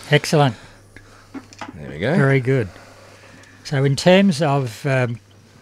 Excellent. There we go. Very good. So in terms of the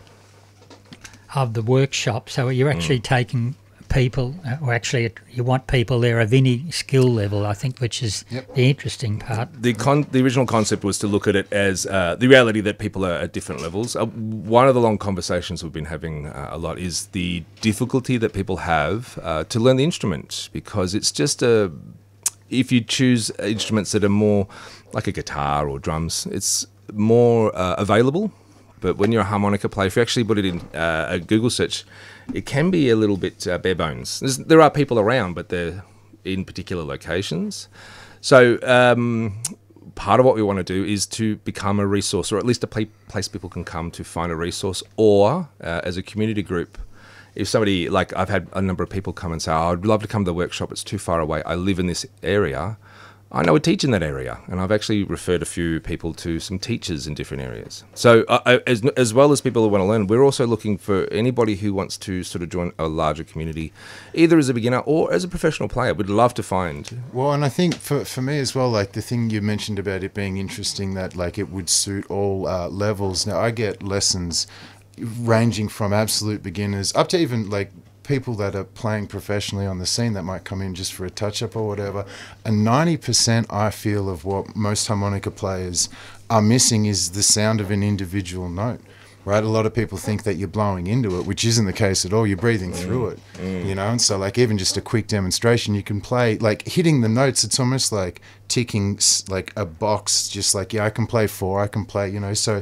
workshop, so you're actually taking people, or actually you want people there of any skill level, I think, which is the interesting part. The original concept was to look at it as the reality that people are at different levels. One of the long conversations we've been having a lot is the difficulty that people have to learn the instrument, because it's just if you choose instruments that are more like a guitar or drums, it's more available. But when you're a harmonica player, if you actually put it in a Google search, it can be a little bit bare bones. There are people around, but they're in particular locations. So part of what we want to do is to become a resource, or at least a place people can come to find a resource, or as a community group. If somebody, like I've had a number of people come and say, oh, I'd love to come to the workshop, it's too far away, I live in this area. I know a teacher in that area, and I've actually referred a few people to some teachers in different areas. So as well as people who want to learn, we're also looking for anybody who wants to sort of join a larger community, either as a beginner or as a professional player. We'd love to find. Well, and I think for me as well, like the thing you mentioned about it being interesting, that like it would suit all levels. Now, I get lessons ranging from absolute beginners up to even like people that are playing professionally on the scene that might come in just for a touch-up or whatever. And 90% I feel of what most harmonica players are missing is the sound of an individual note, right? A lot of people think that you're blowing into it, which isn't the case at all. You're breathing through it, you know? And so like even just a quick demonstration, you can play, like hitting the notes, it's almost like ticking like a box, just like, yeah, I can play 4, I can play, you know, so...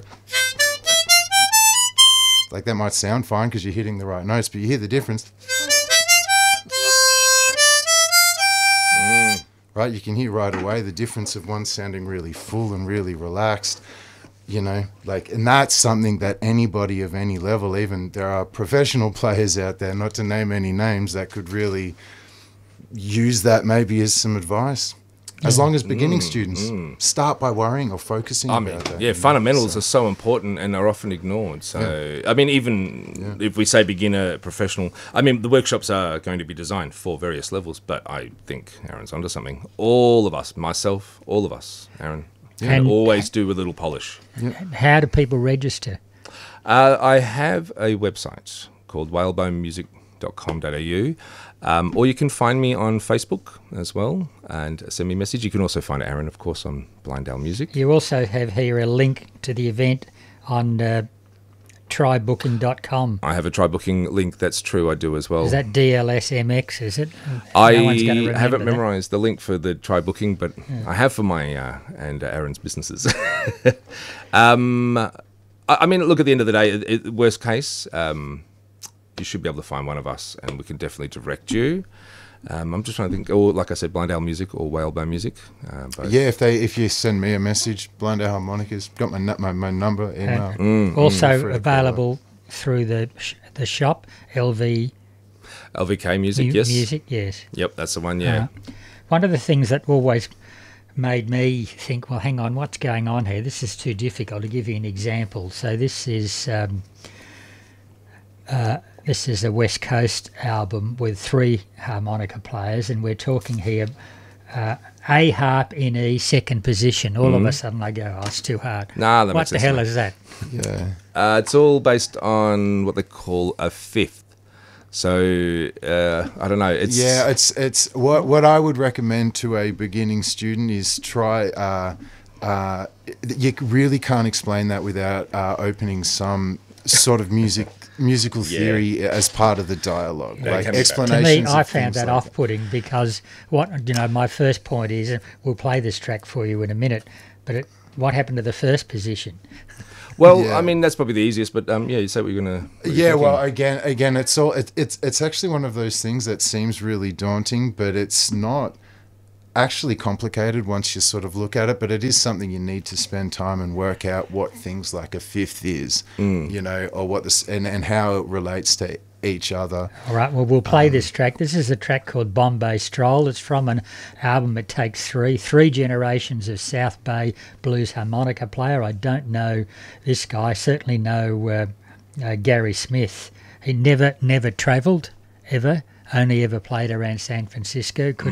Like that might sound fine because you're hitting the right notes, but you hear the difference. Right, you can hear right away the difference of one sounding really full and really relaxed, you know, like, and that's something that anybody of any level, even there are professional players out there, not to name any names, that could really use that maybe as some advice. As long as beginning students start by worrying or focusing about that. Yeah, fundamentals are so important and are often ignored. So, I mean, even if we say beginner, professional, I mean, the workshops are going to be designed for various levels, but I think Aaron's onto something. All of us, myself, all of us, Aaron, can always do a little polish. How do people register? I have a website called whalebonemusic.com.au. Or you can find me on Facebook as well and send me a message. You can also find Aaron, of course, on Blind Owl Music. You also have here a link to the event on trybooking.com. I have a TryBooking link, that's true, I do as well. Is that DLSMX, is it? I haven't memorised the link for the TryBooking, but I have for my and Aaron's businesses. I mean, look, at the end of the day, worst case... you should be able to find one of us, and we can definitely direct you. I'm just trying to think, or like I said, Blind Owl Music or Whalebone Music. Yeah, if you send me a message, Blind Owl Harmonicas, got my number, email. Also available through the shop, LVK Music, yes. Music, yes. Yep, that's the one, yeah. One of the things that always made me think, well, hang on, what's going on here? This is too difficult. To give you an example, so this is a West Coast album with 3 harmonica players, and we're talking here A harp in E, second position. All of a sudden I go, oh, it's too hard. Nah, that what makes the sense, hell mate. is that? Yeah. It's all based on what they call a fifth. So I don't know. It's what I would recommend to a beginning student is try. You really can't explain that without opening some sort of musical theory as part of the dialogue, like explanations. To me, I found that off-putting because my first point is, we'll play this track for you in a minute, but what happened to the first position? Well, I mean, that's probably the easiest, but you say what you're going to... Well, again, it's actually one of those things that seems really daunting, but it's not actually complicated once you sort of look at it, but it is something you need to spend time and work out what things like a fifth is, or what this and how it relates to each other. All right, well, we'll play this track. This is a track called Bombay Stroll. It's from an album, It Takes Three generations of South Bay blues harmonica player. I don't know this guy, certainly know Gary Smith. He never travelled, ever, only ever played around San Francisco. Could